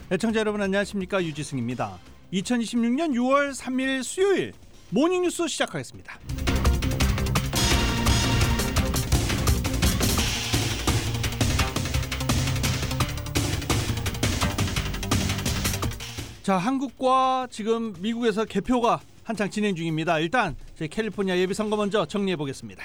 애청자 여러분 안녕하십니까, 유지승입니다. 2026년 6월 3일 수요일 모닝뉴스 시작하겠습니다. 자, 한국과 지금 미국에서 개표가 한창 진행 중입니다. 일단 저희 캘리포니아 예비선거 먼저 정리해 보겠습니다.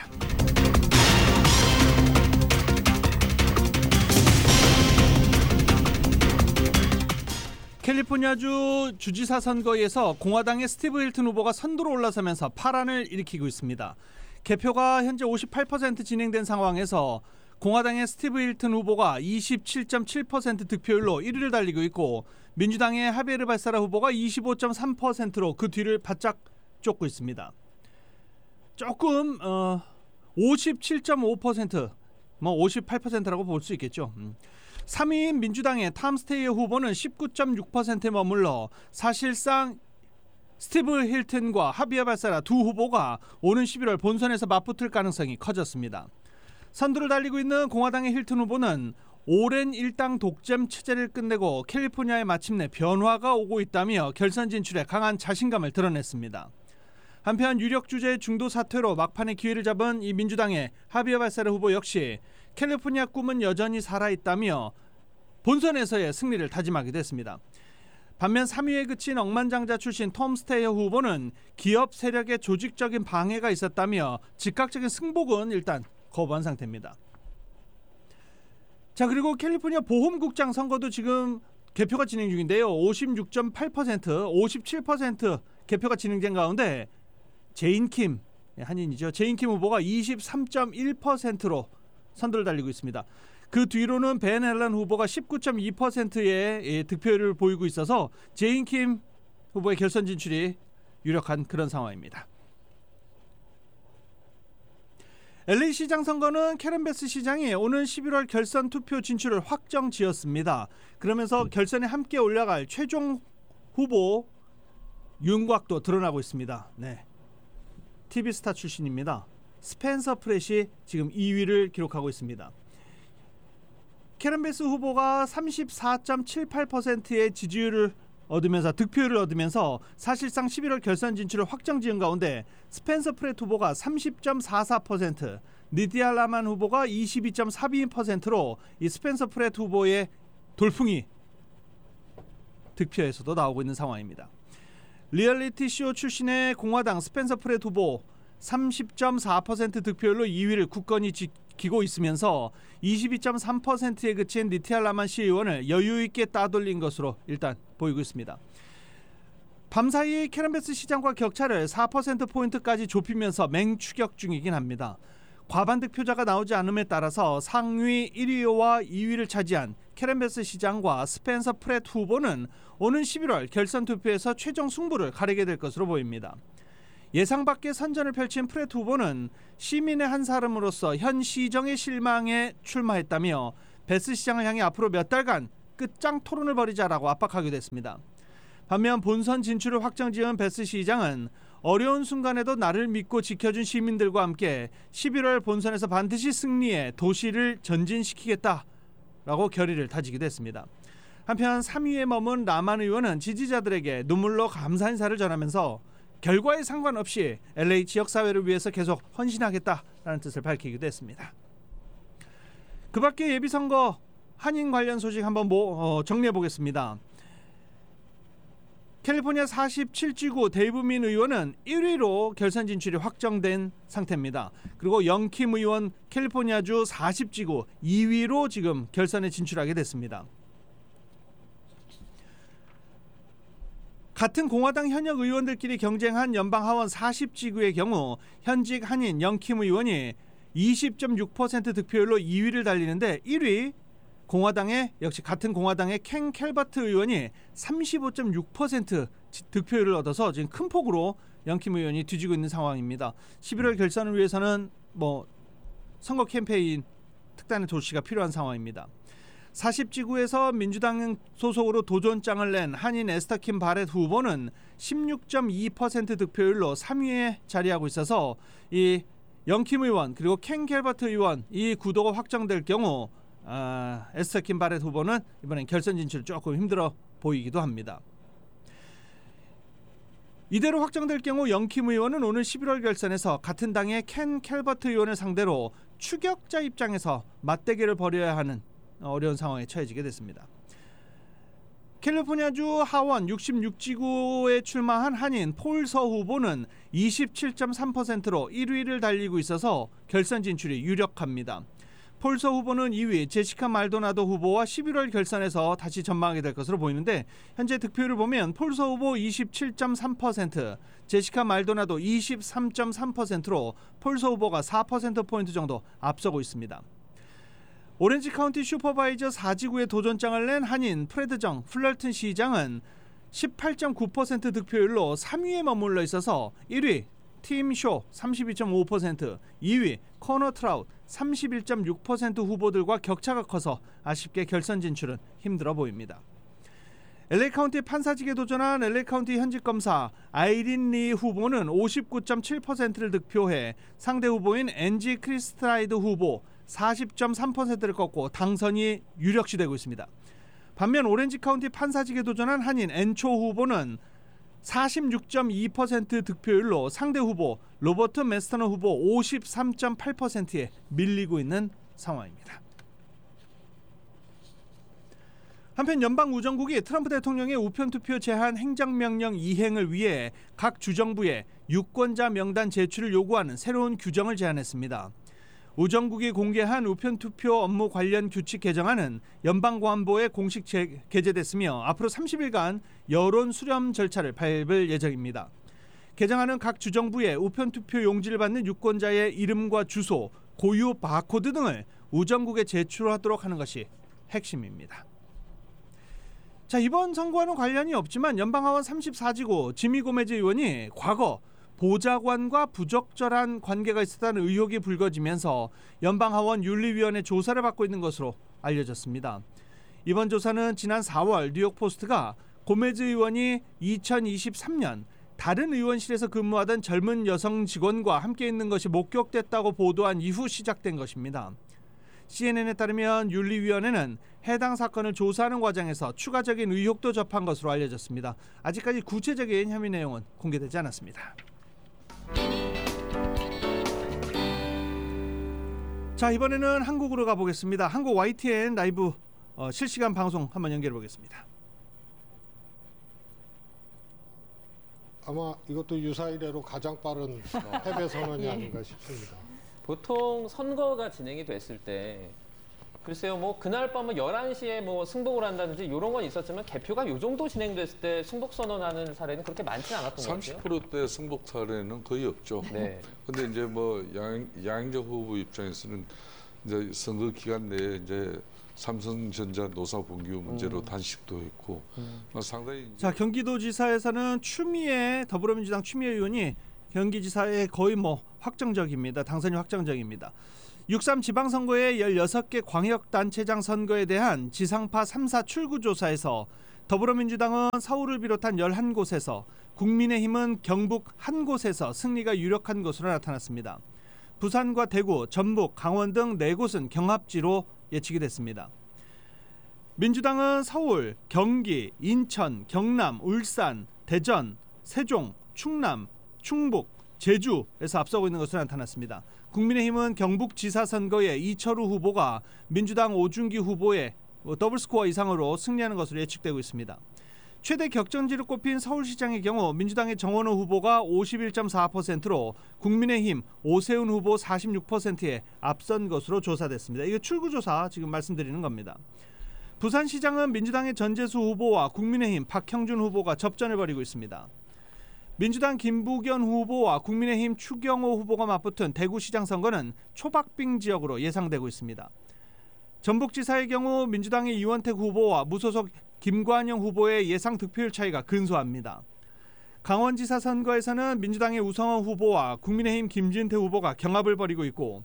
캘리포니아주 주지사 선거에서 공화당의 스티브 힐튼 후보가 선두로 올라서면서 파란을 일으키고 있습니다. 개표가 현재 58% 진행된 상황에서 공화당의 스티브 힐튼 후보가 27.7% 득표율로 1위를 달리고 있고, 민주당의 하비에르 발사라 후보가 25.3%로 그 뒤를 바짝 쫓고 있습니다. 조금 57.5%, 58%라고 볼 수 있겠죠. 3위인 민주당의 탐 스테이어 후보는 19.6%에 머물러 사실상 스티브 힐튼과 하비에르 발사라 두 후보가 오는 11월 본선에서 맞붙을 가능성이 커졌습니다. 선두를 달리고 있는 공화당의 힐튼 후보는 오랜 일당 독점 체제를 끝내고 캘리포니아에 마침내 변화가 오고 있다며 결선 진출에 강한 자신감을 드러냈습니다. 한편 유력 주자의 중도 사퇴로 막판의 기회를 잡은 이 민주당의 하비에르 발사라 후보 역시 캘리포니아 꿈은 여전히 살아있다며 본선에서의 승리를 다짐하게 됐습니다. 반면 3위에 그친 억만장자 출신 톰 스테이어 후보는 기업 세력의 조직적인 방해가 있었다며 즉각적인 승복은 일단 거부한 상태입니다. 자, 그리고 캘리포니아 보험국장 선거도 지금 개표가 진행 중인데요. 56.8%, 57% 개표가 진행된 가운데 제인킴, 한인이죠. 제인킴 후보가 23.1%로 선두를 달리고 있습니다. 그 뒤로는 벤 앨런 후보가 19.2%의 득표율을 보이고 있어서 제인킴 후보의 결선 진출이 유력한 그런 상황입니다. LA 시장 선거는 캐런 베스 시장이 오는 11월 결선 투표 진출을 확정지었습니다. 그러면서 결선에 함께 올라갈 최종 후보 윤곽도 드러나고 있습니다. 네, TV 스타 출신입니다. 스펜서 프렛이 지금 2위를 기록하고 있습니다. 캐런 베스 후보가 34.78%의 지지율을 얻으면서 득표율을 얻으면서 사실상 11월 결선 진출을 확정지은 가운데 스펜서 프렛 후보가 30.44%, 니디아 라만 후보가 22.42%로 이 스펜서 프렛 후보의 돌풍이 득표에서도 나오고 있는 상황입니다. 리얼리티 쇼 출신의 공화당 스펜서 프렛 후보 30.4% 득표율로 2위를 굳건히 지키고 있으면서 22.3%에 그친 니디아 라만 시의원을 여유있게 따돌린 것으로 일단 보이고 있습니다. 밤사이 캐런 베스 시장과 격차를 4%포인트까지 좁히면서 맹추격 중이긴 합니다. 과반 득표자가 나오지 않음에 따라서 상위 1위와 2위를 차지한 캐런 베스 시장과 스펜서 프렛 후보는 오는 11월 결선 투표에서 최종 승부를 가리게 될 것으로 보입니다. 예상 밖의 선전을 펼친 프렛 후보는 시민의 한 사람으로서 현 시정의 실망에 출마했다며 베스 시장을 향해 앞으로 몇 달간 끝장 토론을 벌이자라고 압박하기도 했습니다. 반면 본선 진출을 확정지은 베스 시장은 어려운 순간에도 나를 믿고 지켜준 시민들과 함께 11월 본선에서 반드시 승리해 도시를 전진시키겠다라고 결의를 다지기도 했습니다. 한편 3위에 머문 라만 의원은 지지자들에게 눈물로 감사 인사를 전하면서 결과에 상관없이 LA 지역사회를 위해서 계속 헌신하겠다라는 뜻을 밝히기도 했습니다. 그 밖에 예비선거 한인 관련 소식 한번 정리해 보겠습니다. 캘리포니아 47지구 데이브 민 의원은 1위로 결선 진출이 확정된 상태입니다. 그리고 영킴 의원 캘리포니아주 40지구 2위로 지금 결선에 진출하게 됐습니다. 같은 공화당 현역 의원들끼리 경쟁한 연방 하원 40지구의 경우 현직 한인 영킴 의원이 20.6% 득표율로 2위를 달리는데 1위 공화당의 역시 같은 공화당의 켄 캘버트 의원이 35.6% 득표율을 얻어서 지금 큰 폭으로 영킴 의원이 뒤지고 있는 상황입니다. 11월 결선을 위해서는 선거 캠페인 특단의 도시가 필요한 상황입니다. 40지구에서 민주당 소속으로 도전장을 낸 한인 에스터킴 바렛 후보는 16.2% 득표율로 3위에 자리하고 있어서 이 영킴 의원 그리고 켄 캘버트 의원 이 구도가 확정될 경우 에스터 킴 바렛 후보는 이번엔 결선 진출 조금 힘들어 보이기도 합니다. 이대로 확정될 경우 영킴 의원은 오늘 11월 결선에서 같은 당의 켄 캘버트 의원을 상대로 추격자 입장에서 맞대결을 벌여야 하는 어려운 상황에 처해지게 됐습니다. 캘리포니아주 하원 66지구에 출마한 한인 폴 서 후보는 27.3%로 1위를 달리고 있어서 결선 진출이 유력합니다. 폴 서 후보는 2위 제시카 말도나도 후보와 11월 결선에서 다시 전망하게 될 것으로 보이는데 현재 득표율을 보면 폴 서 후보 27.3%, 제시카 말도나도 23.3%로 폴 서 후보가 4%포인트 정도 앞서고 있습니다. 오렌지 카운티 슈퍼바이저 4지구에 도전장을 낸 한인 프레드 정 플럴튼 시장은 18.9% 득표율로 3위에 머물러 있어서 1위 팀 쇼 32.5%, 2위 커너 트라웃 31.6% 후보들과 격차가 커서 아쉽게 결선 진출은 힘들어 보입니다. LA 카운티 판사직에 도전한 LA 카운티 현직 검사 아이린 리 후보는 59.7%를 득표해 상대 후보인 앤지 크리스트라이드 후보 40.3%를 꺾고 당선이 유력시되고 있습니다. 반면 오렌지 카운티 판사직에 도전한 한인 앤초 후보는 46.2% 득표율로 상대 후보 로버트 메스터너 후보 53.8%에 밀리고 있는 상황입니다. 한편 연방우정국이 트럼프 대통령의 우편투표 제한 행정명령 이행을 위해 각 주정부에 유권자 명단 제출을 요구하는 새로운 규정을 제안했습니다. 우정국이 공개한 우편투표 업무 관련 규칙 개정안은 연방관보에 공식 게재됐으며 앞으로 30일간 여론 수렴 절차를 밟을 예정입니다. 개정안은 각 주정부에 우편투표 용지를 받는 유권자의 이름과 주소, 고유 바코드 등을 우정국에 제출하도록 하는 것이 핵심입니다. 자, 이번 선거와는 관련이 없지만 연방하원 34지구 지미 고메즈 의원이 과거 보좌관과 부적절한 관계가 있었다는 의혹이 불거지면서 연방하원 윤리위원회 조사를 받고 있는 것으로 알려졌습니다. 이번 조사는 지난 4월 뉴욕포스트가 고메즈 의원이 2023년 다른 의원실에서 근무하던 젊은 여성 직원과 함께 있는 것이 목격됐다고 보도한 이후 시작된 것입니다. CNN에 따르면 윤리위원회는 해당 사건을 조사하는 과정에서 추가적인 의혹도 접한 것으로 알려졌습니다. 아직까지 구체적인 혐의 내용은 공개되지 않았습니다. 자, 이번에는 한국으로 가보겠습니다. 한국 YTN 라이브 실시간 방송 한번 연결해 보겠습니다. 아마 이것도 유사 이래로 가장 빠른 패배 선언이 아닌가 싶습니다. 보통 선거가 진행이 됐을 때 글쎄요, 뭐 그날 밤은 11시에 뭐 승복을 한다든지 이런 건 있었지만 개표가 이 정도 진행됐을 때 승복 선언하는 사례는 그렇게 많지는 않았던 것 같아요. 30%대 승복 사례는 거의 없죠. 네. 근데 이제 뭐 양행자 후보 입장에서는 이제 선거 기간 내에 이제 삼성전자 노사 분규 문제로 단식도 했고 상당히 자, 경기도지사에서는 더불어민주당 추미애 의원이 경기지사에 거의 뭐 확정적입니다. 당선이 확정적입니다. 6.3 지방선거의 16개 광역단체장 선거에 대한 지상파 3사 출구조사에서 더불어민주당은 서울을 비롯한 11곳에서, 국민의힘은 경북 한 곳에서 승리가 유력한 것으로 나타났습니다. 부산과 대구, 전북, 강원 등 4곳은 경합지로 예측이 됐습니다. 민주당은 서울, 경기, 인천, 경남, 울산, 대전, 세종, 충남, 충북, 제주에서 앞서고 있는 것으로 나타났습니다. 국민의힘은 경북지사 선거에 이철우 후보가 민주당 오준기 후보의 더블스코어 이상으로 승리하는 것으로 예측되고 있습니다. 최대 격전지로 꼽힌 서울시장의 경우 민주당의 정원호 후보가 51.4%로 국민의힘 오세훈 후보 46%에 앞선 것으로 조사됐습니다. 이거 출구조사 지금 말씀드리는 겁니다. 부산시장은 민주당의 전재수 후보와 국민의힘 박형준 후보가 접전을 벌이고 있습니다. 민주당 김부겸 후보와 국민의힘 추경호 후보가 맞붙은 대구시장 선거는 초박빙 지역으로 예상되고 있습니다. 전북지사의 경우 민주당의 이원택 후보와 무소속 김관영 후보의 예상 득표율 차이가 근소합니다. 강원지사 선거에서는 민주당의 우성호 후보와 국민의힘 김진태 후보가 경합을 벌이고 있고,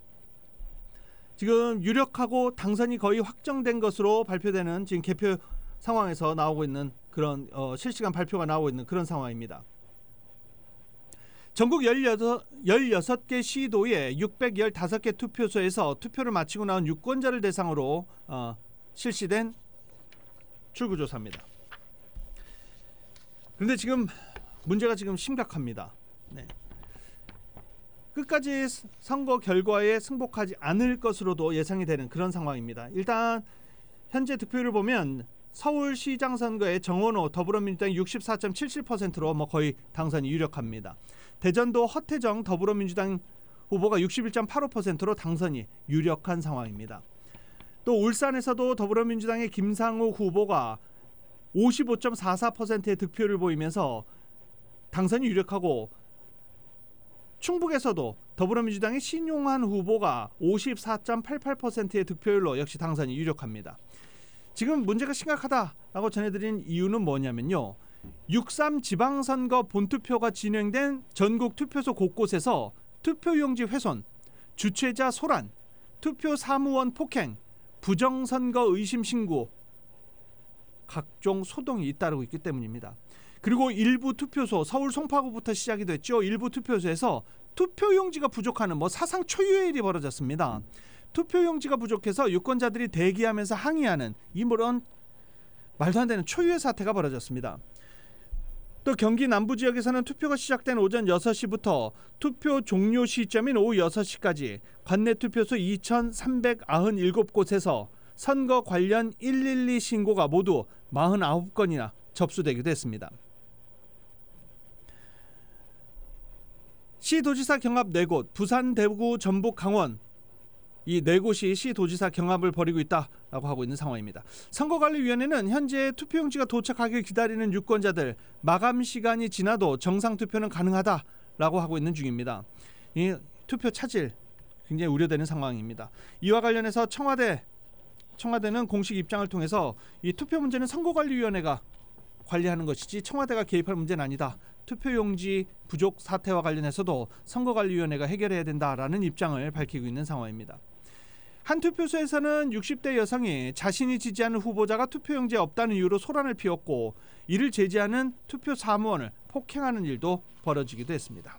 지금 유력하고 당선이 거의 확정된 것으로 발표되는 지금 개표 상황에서 나오고 있는 그런 실시간 발표가 나오고 있는 그런 상황입니다. 전국 16개 시도의 615개 투표소에서 투표를 마치고 나온 유권자를 대상으로 실시된 출구조사입니다. 그런데 지금 문제가 지금 심각합니다. 네. 끝까지 선거 결과에 승복하지 않을 것으로도 예상이 되는 그런 상황입니다. 일단 현재 득표율을 보면 서울시장 선거에 정원호 더불어민주당이 64.77%로 거의 당선이 유력합니다. 대전도 허태정 더불어민주당 후보가 61.85%로 당선이 유력한 상황입니다. 또 울산에서도 더불어민주당의 김상우 후보가 55.44%의 득표를 보이면서 당선이 유력하고, 충북에서도 더불어민주당의 신용환 후보가 54.88%의 득표율로 역시 당선이 유력합니다. 지금 문제가 심각하다라고 전해드린 이유는 뭐냐면요. 6.3 지방선거 본투표가 진행된 전국 투표소 곳곳에서 투표용지 훼손, 주최자 소란, 투표 사무원 폭행, 부정선거 의심 신고, 각종 소동이 잇따르고 있기 때문입니다. 그리고 일부 투표소, 서울 송파구부터 시작이 됐죠. 일부 투표소에서 투표용지가 부족하는 사상 초유의 일이 벌어졌습니다. 투표용지가 부족해서 유권자들이 대기하면서 항의하는 이런 말도 안 되는 초유의 사태가 벌어졌습니다. 또 경기 남부 지역에서는 투표가 시작된 오전 6시부터 투표 종료 시점인 오후 6시까지 관내 투표소 2,397곳에서 선거 관련 112 신고가 모두 49건이나 접수되기도 했습니다. 시도지사 경합 4곳, 부산, 대구, 전북, 강원, 이 4곳이 시도지사 경합을 벌이고 있다라고 하고 있는 상황입니다. 선거관리위원회는 현재 투표용지가 도착하길 기다리는 유권자들 마감 시간이 지나도 정상투표는 가능하다라고 하고 있는 중입니다. 이 투표 차질 굉장히 우려되는 상황입니다. 이와 관련해서 청와대는 공식 입장을 통해서 이 투표 문제는 선거관리위원회가 관리하는 것이지 청와대가 개입할 문제는 아니다. 투표용지 부족 사태와 관련해서도 선거관리위원회가 해결해야 된다라는 입장을 밝히고 있는 상황입니다. 한 투표소에서는 60대 여성이 자신이 지지하는 후보자가 투표용지에 없다는 이유로 소란을 피웠고, 이를 제지하는 투표 사무원을 폭행하는 일도 벌어지기도 했습니다.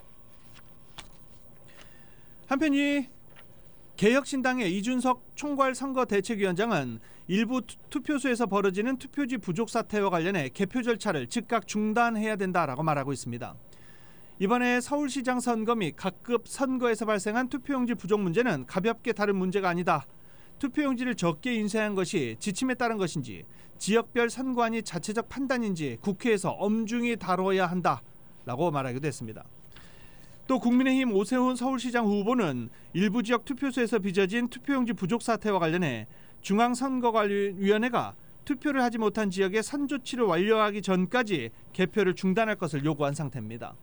한편 이 개혁신당의 이준석 총괄선거대책위원장은 일부 투표소에서 벌어지는 투표지 부족 사태와 관련해 개표 절차를 즉각 중단해야 된다라고 말하고 있습니다. 이번에 서울시장 선거 및 각급 선거에서 발생한 투표용지 부족 문제는 가볍게 다른 문제가 아니다. 투표용지를 적게 인쇄한 것이 지침에 따른 것인지 지역별 선관위 자체적 판단인지 국회에서 엄중히 다뤄야 한다라고 말하기도 했습니다. 또 국민의힘 오세훈 서울시장 후보는 일부 지역 투표소에서 빚어진 투표용지 부족 사태와 관련해 중앙선거관리위원회가 투표를 하지 못한 지역의 선조치를 완료하기 전까지 개표를 중단할 것을 요구한 상태입니다.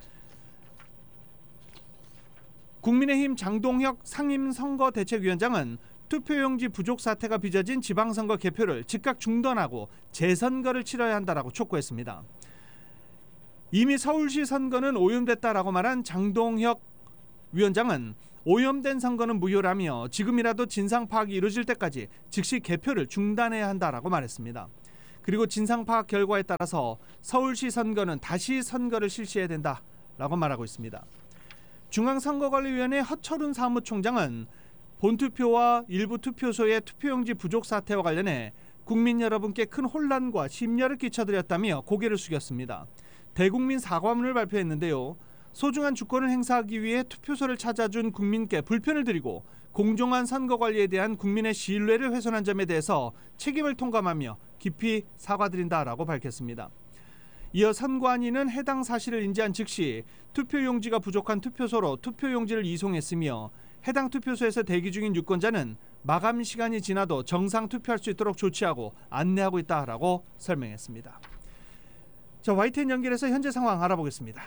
국민의힘 장동혁 상임선거대책위원장은 투표용지 부족 사태가 빚어진 지방선거 개표를 즉각 중단하고 재선거를 치러야 한다라고 촉구했습니다. 이미 서울시 선거는 오염됐다라고 말한 장동혁 위원장은 오염된 선거는 무효라며 지금이라도 진상 파악이 이루어질 때까지 즉시 개표를 중단해야 한다라고 말했습니다. 그리고 진상 파악 결과에 따라서 서울시 선거는 다시 선거를 실시해야 된다라고 말하고 있습니다. 중앙선거관리위원회 허철훈 사무총장은 본투표와 일부 투표소의 투표용지 부족 사태와 관련해 국민 여러분께 큰 혼란과 심려를 끼쳐드렸다며 고개를 숙였습니다. 대국민 사과문을 발표했는데요. 소중한 주권을 행사하기 위해 투표소를 찾아준 국민께 불편을 드리고 공정한 선거관리에 대한 국민의 신뢰를 훼손한 점에 대해서 책임을 통감하며 깊이 사과드린다라고 밝혔습니다. 이어 선관위는 해당 사실을 인지한 즉시 투표용지가 부족한 투표소로 투표용지를 이송했으며 해당 투표소에서 대기 중인 유권자는 마감 시간이 지나도 정상 투표할 수 있도록 조치하고 안내하고 있다라고 설명했습니다. 자, YTN 연결해서 현재 상황 알아보겠습니다.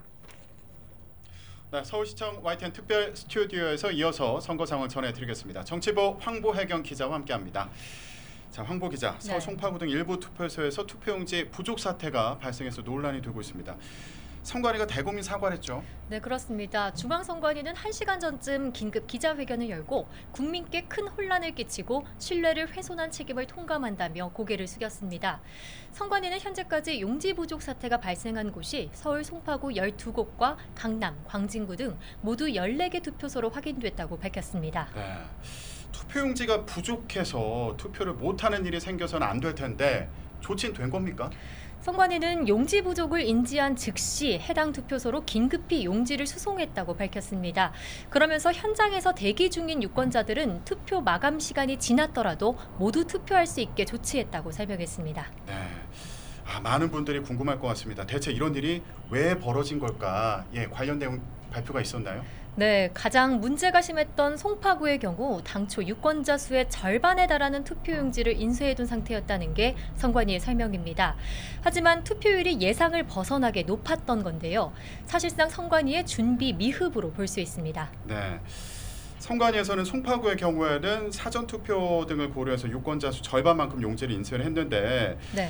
네, 서울시청 YTN 특별 스튜디오에서 이어서 선거 상황 전해드리겠습니다. 정치부 황보혜경 기자와 함께합니다. 자, 황보 기자, 서울 송파구 등 일부 투표소에서 투표용지 부족 사태가 발생해서 논란이 되고 있습니다. 선관위가 대국민 사과를 했죠. 네, 그렇습니다. 중앙선관위는 1시간 전쯤 긴급 기자회견을 열고 국민께 큰 혼란을 끼치고 신뢰를 훼손한 책임을 통감한다며 고개를 숙였습니다. 선관위는 현재까지 용지 부족 사태가 발생한 곳이 서울 송파구 12곳과 강남, 광진구 등 모두 14개 투표소로 확인됐다고 밝혔습니다. 네. 투표용지가 부족해서 투표를 못하는 일이 생겨서는 안 될 텐데 조치는 된 겁니까? 선관위는 용지 부족을 인지한 즉시 해당 투표소로 긴급히 용지를 수송했다고 밝혔습니다. 그러면서 현장에서 대기 중인 유권자들은 투표 마감 시간이 지났더라도 모두 투표할 수 있게 조치했다고 설명했습니다. 네. 많은 분들이 궁금할 것 같습니다. 대체 이런 일이 왜 벌어진 걸까? 예, 관련 내용 발표가 있었나요? 네, 가장 문제가 심했던 송파구의 경우 당초 유권자 수의 절반에 달하는 투표용지를 인쇄해둔 상태였다는 게 선관위의 설명입니다. 하지만 투표율이 예상을 벗어나게 높았던 건데요. 사실상 선관위의 준비 미흡으로 볼 수 있습니다. 네. 선관위에서는 송파구의 경우에는 사전투표 등을 고려해서 유권자 수 절반만큼 용지를 인쇄를 했는데 네.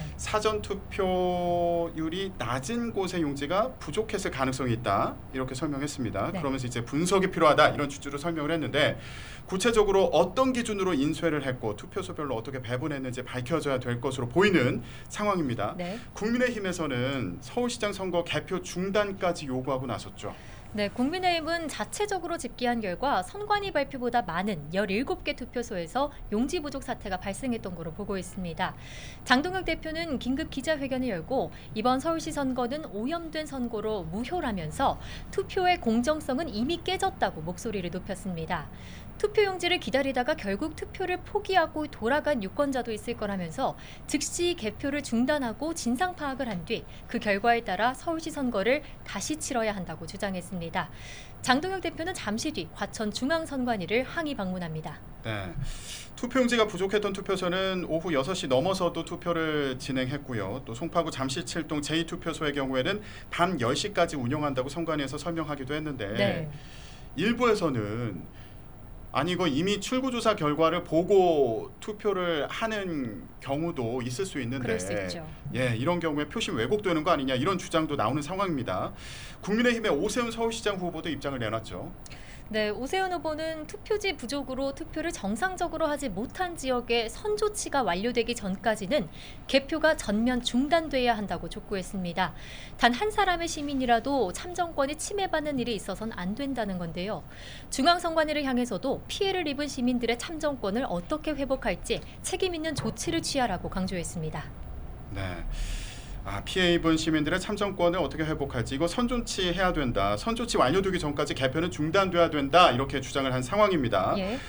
사전투표율이 낮은 곳의 용지가 부족했을 가능성이 있다 이렇게 설명했습니다. 네. 그러면서 이제 분석이 필요하다 이런 취지로 설명을 했는데 구체적으로 어떤 기준으로 인쇄를 했고 투표소별로 어떻게 배분했는지 밝혀져야 될 것으로 보이는 상황입니다. 네. 국민의힘에서는 서울시장 선거 개표 중단까지 요구하고 나섰죠. 네, 국민의힘은 자체적으로 집계한 결과 선관위 발표보다 많은 17개 투표소에서 용지 부족 사태가 발생했던 것으로 보고 있습니다. 장동혁 대표는 긴급 기자회견을 열고 이번 서울시 선거는 오염된 선거로 무효라면서 투표의 공정성은 이미 깨졌다고 목소리를 높였습니다. 투표용지를 기다리다가 결국 투표를 포기하고 돌아간 유권자도 있을 거라면서 즉시 개표를 중단하고 진상 파악을 한 뒤 그 결과에 따라 서울시 선거를 다시 치러야 한다고 주장했습니다. 장동혁 대표는 잠시 뒤 과천 중앙선관위를 항의 방문합니다. 네, 투표용지가 부족했던 투표소는 오후 6시 넘어서도 투표를 진행했고요. 또 송파구 잠실칠동 제2투표소의 경우에는 밤 10시까지 운영한다고 선관위에서 설명하기도 했는데 네. 일부에서는 아니 이거 이미 출구조사 결과를 보고 투표를 하는 경우도 있을 수 있는데 그럴 수 있죠. 예, 이런 경우에 표심 왜곡되는 거 아니냐 이런 주장도 나오는 상황입니다. 국민의힘의 오세훈 서울시장 후보도 입장을 내놨죠. 네, 오세훈 후보는 투표지 부족으로 투표를 정상적으로 하지 못한 지역에 선조치가 완료되기 전까지는 개표가 전면 중단돼야 한다고 촉구했습니다. 단 한 사람의 시민이라도 참정권이 침해받는 일이 있어서는 안 된다는 건데요. 중앙선관위를 향해서도 피해를 입은 시민들의 참정권을 어떻게 회복할지 책임 있는 조치를 취하라고 강조했습니다. 네. 피해 입은 시민들의 참정권을 어떻게 회복할지 이거 선조치 해야 된다. 선조치 완료되기 전까지 개표는 중단돼야 된다. 이렇게 주장을 한 상황입니다. 예.